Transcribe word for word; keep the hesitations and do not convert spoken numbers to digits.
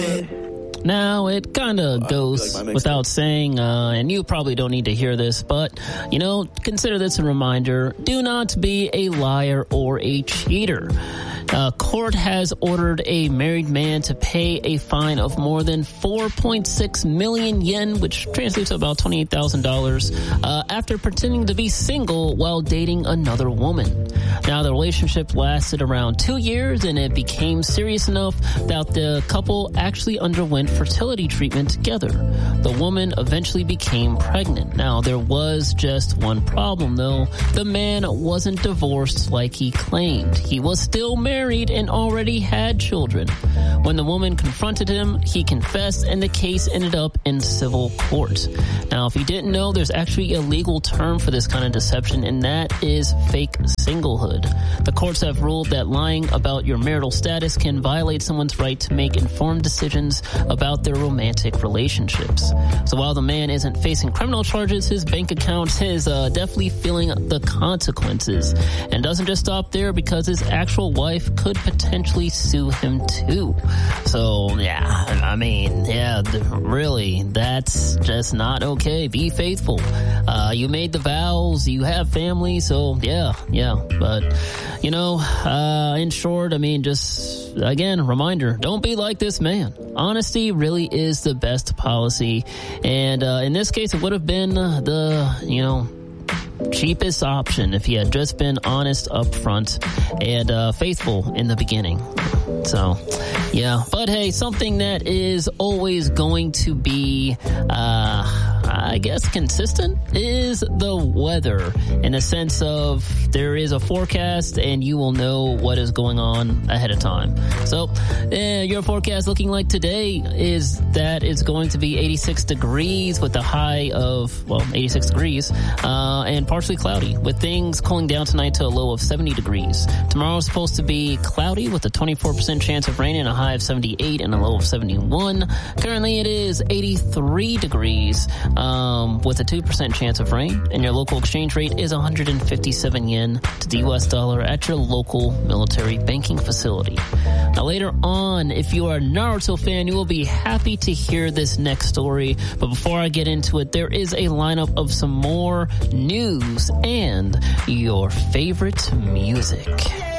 Now, it kind of goes like without saying, uh, and you probably don't need to hear this, but, you know, consider this a reminder. Do not be a liar or a cheater. A court has ordered a married man to pay a fine of more than four point six million yen, which translates to about twenty-eight thousand dollars, uh, after pretending to be single while dating another woman. Now, the relationship lasted around two years, and it became serious enough that the couple actually underwent fertility treatment together. The woman eventually became pregnant. Now, there was just one problem, though. The man wasn't divorced like he claimed. He was still married and already had children. When the woman confronted him, he confessed, and the case ended up in civil court. Now, if you didn't know, there's actually a legal term for this kind of deception, and that is fake singlehood. The courts have ruled that lying about your marital status can violate someone's right to make informed decisions about their romantic relationships. So while the man isn't facing criminal charges, his bank account is uh, definitely feeling the consequences. And doesn't just stop there, because his actual wife could potentially sue him too. So, yeah, I mean, yeah, really, that's just not okay. Be faithful. Uh, you made the vows, you have family, so yeah, yeah. But, you know, uh, in short, I mean, just, again, reminder, don't be like this man. Honesty really is the best policy. And uh, in this case, it would have been the, you know, cheapest option if he had just been honest up front and uh, faithful in the beginning. So, yeah. But hey, something that is always going to be, uh, I guess, consistent is the weather, in the sense of there is a forecast and you will know what is going on ahead of time. So, uh, your forecast looking like today is that it's going to be eighty-six degrees with a high of, well, eighty-six degrees, uh, and partially cloudy, with things cooling down tonight to a low of seventy degrees. Tomorrow is supposed to be cloudy with a twenty-four percent chance of rain and a high of seventy-eight and a low of seventy-one. Currently it is eighty-three degrees um, with a two percent chance of rain, and your local exchange rate is one hundred fifty-seven yen to the U S dollar at your local military banking facility. Now later on, if you are a Naruto fan, you will be happy to hear this next story. But before I get into it, there is a lineup of some more news and your favorite music.